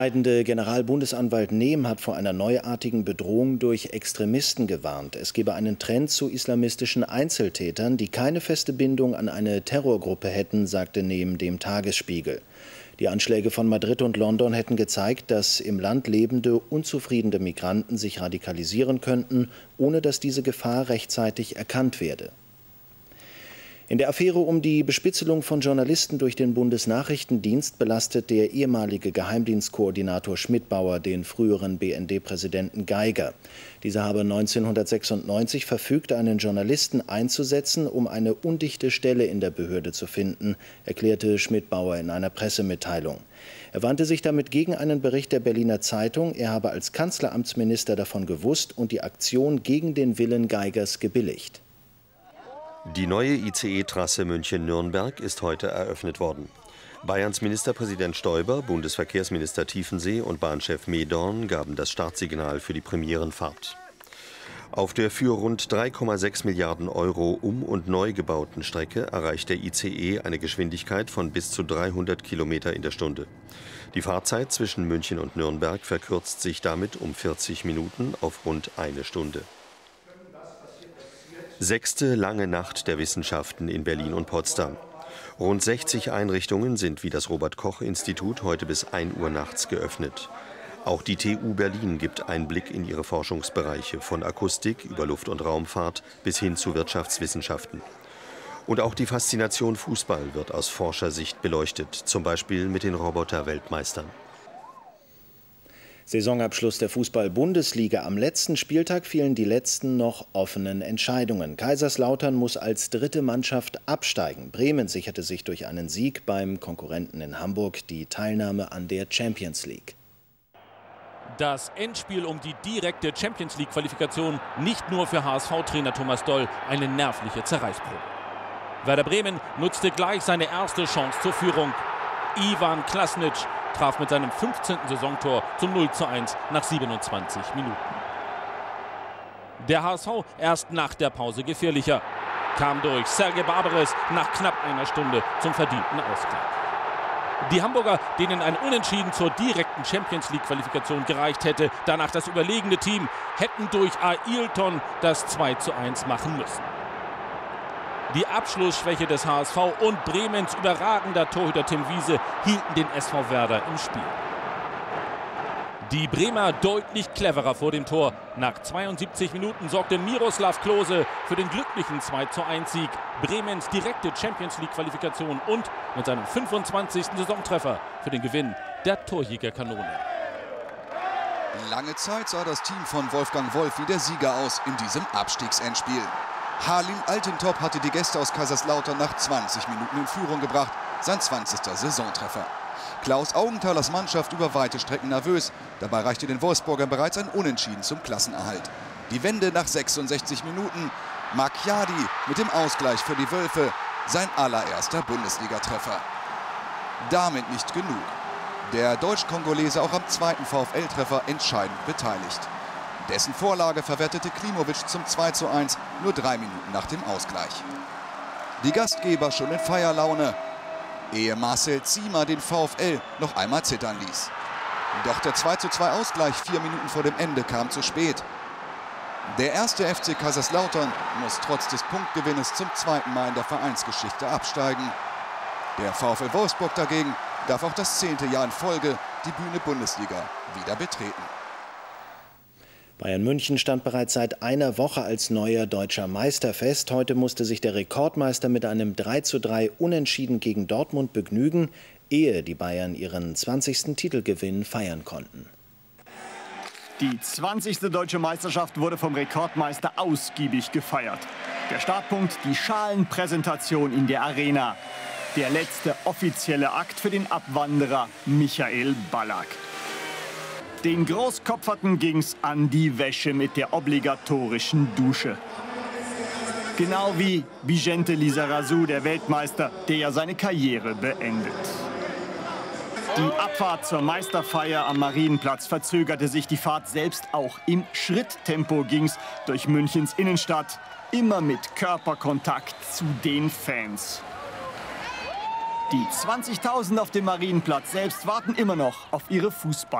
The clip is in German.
Der Generalbundesanwalt Nehm hat vor einer neuartigen Bedrohung durch Extremisten gewarnt. Es gebe einen Trend zu islamistischen Einzeltätern, die keine feste Bindung an eine Terrorgruppe hätten, sagte Nehm dem Tagesspiegel. Die Anschläge von Madrid und London hätten gezeigt, dass im Land lebende, unzufriedene Migranten sich radikalisieren könnten, ohne dass diese Gefahr rechtzeitig erkannt werde. In der Affäre um die Bespitzelung von Journalisten durch den Bundesnachrichtendienst belastet der ehemalige Geheimdienstkoordinator Schmidbauer den früheren BND-Präsidenten Geiger. Dieser habe 1996 verfügt, einen Journalisten einzusetzen, um eine undichte Stelle in der Behörde zu finden, erklärte Schmidbauer in einer Pressemitteilung. Er wandte sich damit gegen einen Bericht der Berliner Zeitung, er habe als Kanzleramtsminister davon gewusst und die Aktion gegen den Willen Geigers gebilligt. Die neue ICE-Trasse München-Nürnberg ist heute eröffnet worden. Bayerns Ministerpräsident Stoiber, Bundesverkehrsminister Tiefensee und Bahnchef Mehdorn gaben das Startsignal für die Premierenfahrt. Auf der für rund 3,6 Milliarden Euro um- und neu gebauten Strecke erreicht der ICE eine Geschwindigkeit von bis zu 300 Kilometer in der Stunde. Die Fahrzeit zwischen München und Nürnberg verkürzt sich damit um 40 Minuten auf rund eine Stunde. 6. lange Nacht der Wissenschaften in Berlin und Potsdam. Rund 60 Einrichtungen sind wie das Robert-Koch-Institut heute bis 1 Uhr nachts geöffnet. Auch die TU Berlin gibt Einblick in ihre Forschungsbereiche, von Akustik über Luft- und Raumfahrt bis hin zu Wirtschaftswissenschaften. Und auch die Faszination Fußball wird aus Forschersicht beleuchtet, zum Beispiel mit den Roboter-Weltmeistern. Saisonabschluss der Fußball-Bundesliga. Am letzten Spieltag fielen die letzten noch offenen Entscheidungen. Kaiserslautern muss als dritte Mannschaft absteigen. Bremen sicherte sich durch einen Sieg beim Konkurrenten in Hamburg die Teilnahme an der Champions League. Das Endspiel um die direkte Champions League-Qualifikation nicht nur für HSV-Trainer Thomas Doll eine nervliche Zerreißprobe. Werder Bremen nutzte gleich seine erste Chance zur Führung. Ivan Klasnic traf mit seinem 15. Saisontor zum 0:1 nach 27 Minuten. Der HSV erst nach der Pause gefährlicher, kam durch Serge Barbares nach knapp einer Stunde zum verdienten Ausgleich. Die Hamburger, denen ein Unentschieden zur direkten Champions-League-Qualifikation gereicht hätte, danach das überlegene Team, hätten durch Ailton das 2:1 machen müssen. Die Abschlussschwäche des HSV und Bremens überragender Torhüter Tim Wiese hielten den SV Werder im Spiel. Die Bremer deutlich cleverer vor dem Tor. Nach 72 Minuten sorgte Miroslav Klose für den glücklichen 2:1-Sieg. Bremens direkte Champions-League-Qualifikation und mit seinem 25. Saisontreffer für den Gewinn der Torjägerkanone. Lange Zeit sah das Team von Wolfgang Wolf wie der Sieger aus in diesem Abstiegsendspiel. Halim Altintop hatte die Gäste aus Kaiserslautern nach 20 Minuten in Führung gebracht, sein 20. Saisontreffer. Klaus Augenthalers Mannschaft über weite Strecken nervös, dabei reichte den Wolfsburgern bereits ein Unentschieden zum Klassenerhalt. Die Wende nach 66 Minuten, Macchiadi mit dem Ausgleich für die Wölfe, sein allererster Bundesligatreffer. Damit nicht genug. Der Deutsch-Kongolese auch am zweiten VfL-Treffer entscheidend beteiligt. Dessen Vorlage verwertete Klimovic zum 2:1 nur 3 Minuten nach dem Ausgleich. Die Gastgeber schon in Feierlaune, ehe Marcel Ziemer den VfL noch einmal zittern ließ. Doch der 2:2-Ausgleich 4 Minuten vor dem Ende kam zu spät. Der erste FC Kaiserslautern muss trotz des Punktgewinnes zum zweiten Mal in der Vereinsgeschichte absteigen. Der VfL Wolfsburg dagegen darf auch das 10. Jahr in Folge die Bühne Bundesliga wieder betreten. Bayern München stand bereits seit einer Woche als neuer deutscher Meister fest. Heute musste sich der Rekordmeister mit einem 3:3 Unentschieden gegen Dortmund begnügen, ehe die Bayern ihren 20. Titelgewinn feiern konnten. Die 20. deutsche Meisterschaft wurde vom Rekordmeister ausgiebig gefeiert. Der Startpunkt, die Schalenpräsentation in der Arena. Der letzte offizielle Akt für den Abwanderer Michael Ballack. Den Großkopferten ging's an die Wäsche mit der obligatorischen Dusche. Genau wie Vicente Lizarazu, der Weltmeister, der ja seine Karriere beendet. Die Abfahrt zur Meisterfeier am Marienplatz verzögerte sich. Die Fahrt selbst auch im Schritttempo ging's durch Münchens Innenstadt. Immer mit Körperkontakt zu den Fans. Die 20.000 auf dem Marienplatz selbst warten immer noch auf ihre Fußball.